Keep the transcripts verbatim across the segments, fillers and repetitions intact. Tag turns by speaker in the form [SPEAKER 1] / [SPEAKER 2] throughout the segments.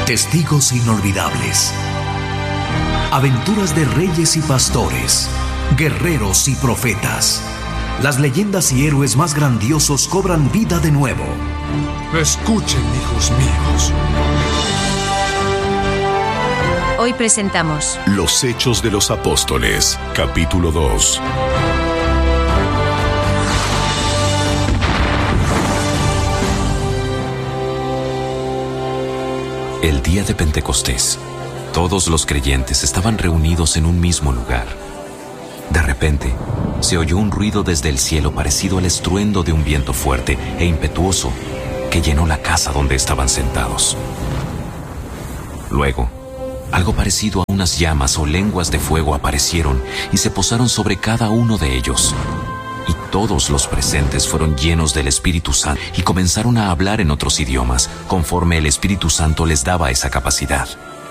[SPEAKER 1] Testigos inolvidables. Aventuras de reyes y pastores, guerreros y profetas. Las leyendas y héroes más grandiosos cobran vida de nuevo.
[SPEAKER 2] Escuchen, hijos míos.
[SPEAKER 3] Hoy presentamos
[SPEAKER 4] Los Hechos de los Apóstoles, capítulo dos. El día de Pentecostés, todos los creyentes estaban reunidos en un mismo lugar. De repente, se oyó un ruido desde el cielo parecido al estruendo de un viento fuerte e impetuoso que llenó la casa donde estaban sentados. Luego, algo parecido a unas llamas o lenguas de fuego aparecieron y se posaron sobre cada uno de ellos. Y todos los presentes fueron llenos del Espíritu Santo y comenzaron a hablar en otros idiomas, conforme el Espíritu Santo les daba esa capacidad.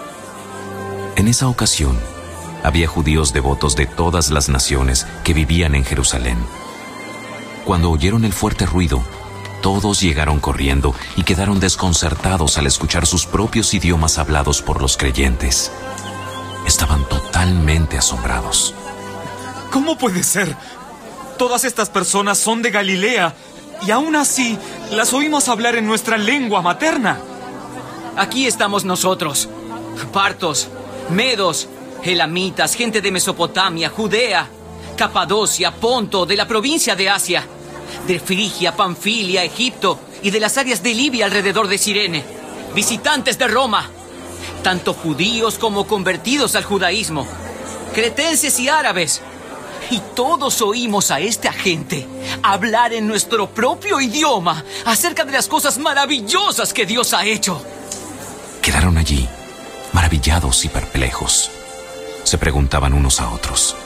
[SPEAKER 4] En esa ocasión, había judíos devotos de todas las naciones que vivían en Jerusalén. Cuando oyeron el fuerte ruido, todos llegaron corriendo y quedaron desconcertados al escuchar sus propios idiomas hablados por los creyentes. Estaban totalmente asombrados.
[SPEAKER 5] ¿Cómo puede ser? Todas estas personas son de Galilea y aún así las oímos hablar en nuestra lengua materna.
[SPEAKER 6] Aquí estamos nosotros, partos, medos, elamitas, gente de Mesopotamia, Judea, Capadocia, Ponto, de la provincia de Asia, de Frigia, Panfilia, Egipto y de las áreas de Libia alrededor de Cirene, visitantes de Roma, tanto judíos como convertidos al judaísmo, cretenses y árabes. Y todos oímos a esta gente hablar en nuestro propio idioma acerca de las cosas maravillosas que Dios ha hecho.
[SPEAKER 4] Quedaron allí, maravillados y perplejos. Se preguntaban unos a otros: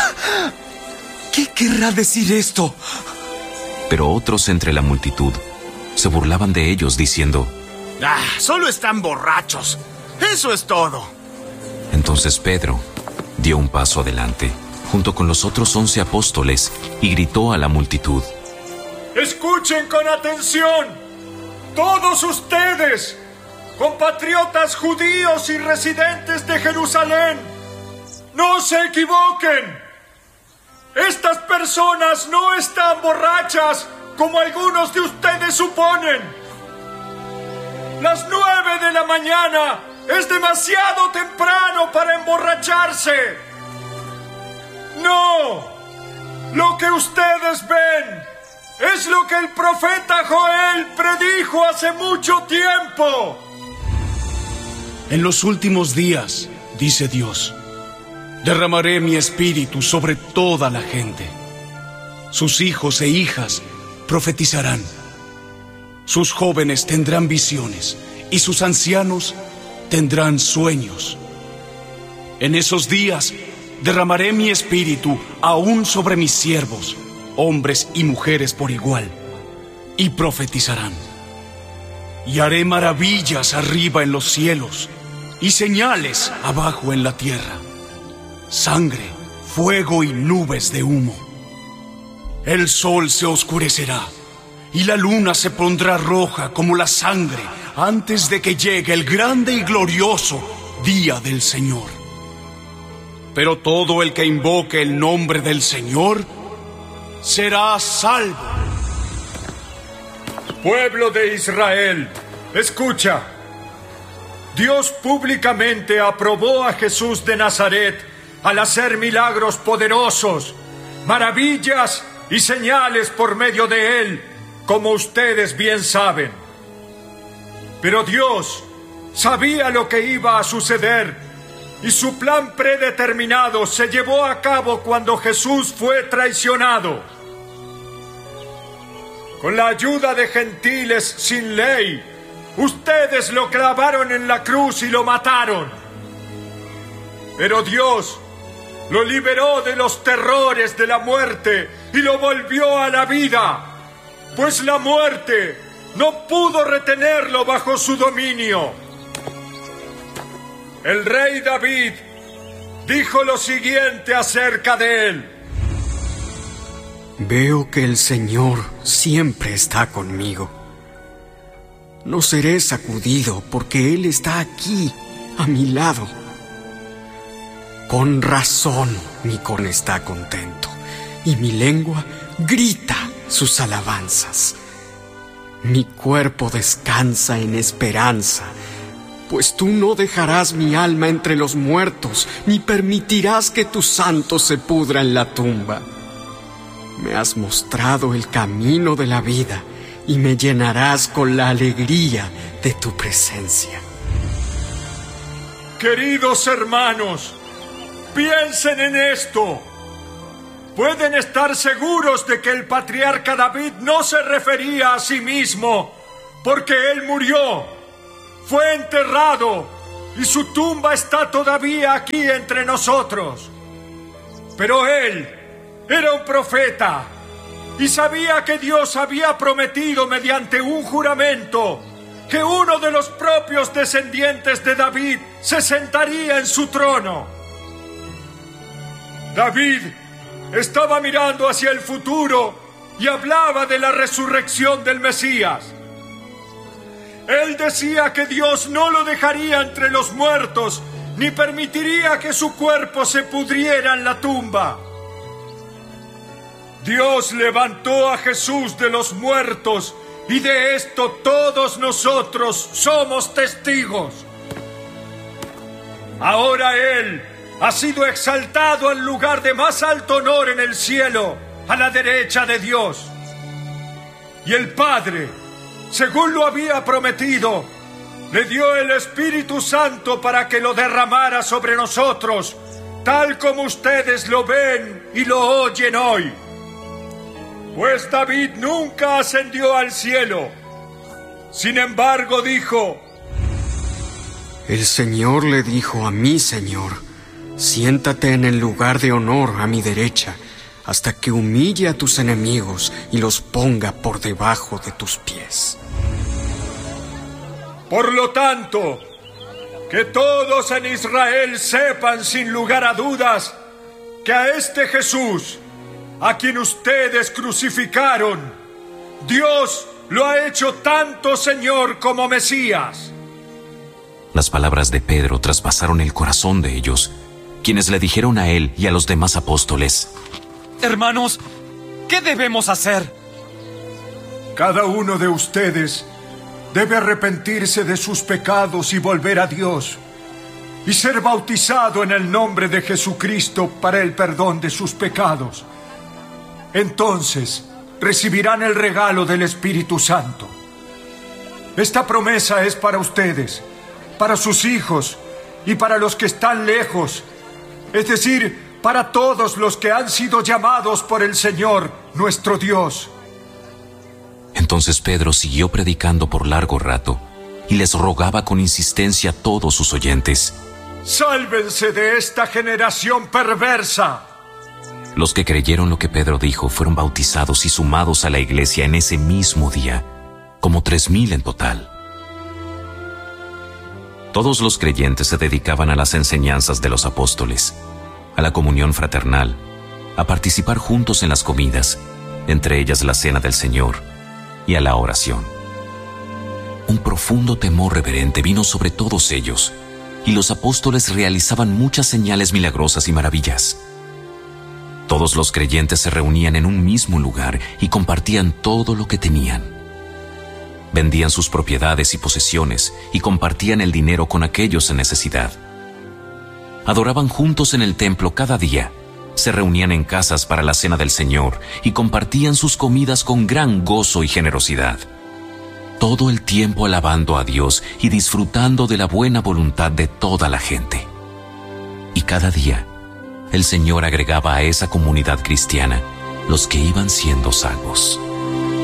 [SPEAKER 5] ¿qué querrá decir esto?
[SPEAKER 4] Pero otros entre la multitud se burlaban de ellos diciendo:
[SPEAKER 7] ¡Ah, solo están borrachos! ¡Eso es todo!
[SPEAKER 4] Entonces Pedro dio un paso adelante, junto con los otros once apóstoles, y gritó a la multitud:
[SPEAKER 8] ¡Escuchen con atención! ¡Todos ustedes, compatriotas judíos y residentes de Jerusalén! ¡No se equivoquen! Estas personas no están borrachas como algunos de ustedes suponen. Las nueve de la mañana es demasiado temprano para emborracharse. No, lo que ustedes ven es lo que el profeta Joel predijo hace mucho tiempo.
[SPEAKER 9] En los últimos días, dice Dios, derramaré mi espíritu sobre toda la gente. Sus hijos e hijas profetizarán. Sus jóvenes tendrán visiones y sus ancianos tendrán sueños. En esos días derramaré mi espíritu aún sobre mis siervos, hombres y mujeres por igual, y profetizarán. Y haré maravillas arriba en los cielos y señales abajo en la tierra: sangre, fuego y nubes de humo. El sol se oscurecerá y la luna se pondrá roja como la sangre antes de que llegue el grande y glorioso día del Señor. Pero todo el que invoque el nombre del Señor será salvo.
[SPEAKER 8] Pueblo de Israel, escucha. Dios públicamente aprobó a Jesús de Nazaret al hacer milagros poderosos, maravillas y señales por medio de él, como ustedes bien saben. Pero Dios sabía lo que iba a suceder y su plan predeterminado se llevó a cabo cuando Jesús fue traicionado. Con la ayuda de gentiles sin ley, ustedes lo clavaron en la cruz y lo mataron. Pero Dios lo liberó de los terrores de la muerte y lo volvió a la vida, pues la muerte no pudo retenerlo bajo su dominio. El rey David dijo lo siguiente acerca de él:
[SPEAKER 10] Veo que el Señor siempre está conmigo. No seré sacudido porque Él está aquí, a mi lado. Con razón mi corazón está contento y mi lengua grita sus alabanzas. Mi cuerpo descansa en esperanza, pues tú no dejarás mi alma entre los muertos, ni permitirás que tu santo se pudra en la tumba. Me has mostrado el camino de la vida y me llenarás con la alegría de tu presencia.
[SPEAKER 8] Queridos hermanos, piensen en esto. Pueden estar seguros de que el patriarca David no se refería a sí mismo, porque él murió, fue enterrado y su tumba está todavía aquí entre nosotros. Pero él era un profeta y sabía que Dios había prometido mediante un juramento que uno de los propios descendientes de David se sentaría en su trono. David estaba mirando hacia el futuro y hablaba de la resurrección del Mesías. Él decía que Dios no lo dejaría entre los muertos, ni permitiría que su cuerpo se pudriera en la tumba. Dios levantó a Jesús de los muertos, y de esto todos nosotros somos testigos. Ahora Él ha sido exaltado al lugar de más alto honor en el cielo, a la derecha de Dios. Y el Padre, según lo había prometido, le dio el Espíritu Santo para que lo derramara sobre nosotros, tal como ustedes lo ven y lo oyen hoy. Pues David nunca ascendió al cielo. Sin embargo, dijo:
[SPEAKER 10] El Señor le dijo a mi Señor: siéntate en el lugar de honor a mi derecha, hasta que humille a tus enemigos y los ponga por debajo de tus pies.
[SPEAKER 8] Por lo tanto, que todos en Israel sepan sin lugar a dudas que a este Jesús, a quien ustedes crucificaron, Dios lo ha hecho tanto Señor como Mesías.
[SPEAKER 4] Las palabras de Pedro traspasaron el corazón de ellos, quienes le dijeron a él y a los demás apóstoles:
[SPEAKER 5] Hermanos, ¿qué debemos hacer?
[SPEAKER 8] Cada uno de ustedes debe arrepentirse de sus pecados y volver a Dios, y ser bautizado en el nombre de Jesucristo para el perdón de sus pecados. Entonces recibirán el regalo del Espíritu Santo. Esta promesa es para ustedes, para sus hijos y para los que están lejos, es decir, para todos los que han sido llamados por el Señor, nuestro Dios.
[SPEAKER 4] Entonces Pedro siguió predicando por largo rato y les rogaba con insistencia a todos sus oyentes:
[SPEAKER 8] ¡sálvense de esta generación perversa!
[SPEAKER 4] Los que creyeron lo que Pedro dijo fueron bautizados y sumados a la iglesia en ese mismo día, como tres mil en total. Todos los creyentes se dedicaban a las enseñanzas de los apóstoles, a la comunión fraternal, a participar juntos en las comidas, entre ellas la cena del Señor, y a la oración. Un profundo temor reverente vino sobre todos ellos, y los apóstoles realizaban muchas señales milagrosas y maravillas. Todos los creyentes se reunían en un mismo lugar y compartían todo lo que tenían. Vendían sus propiedades y posesiones y compartían el dinero con aquellos en necesidad. Adoraban juntos en el templo cada día, se reunían en casas para la cena del Señor y compartían sus comidas con gran gozo y generosidad. Todo el tiempo alabando a Dios y disfrutando de la buena voluntad de toda la gente. Y cada día, el Señor agregaba a esa comunidad cristiana los que iban siendo salvos.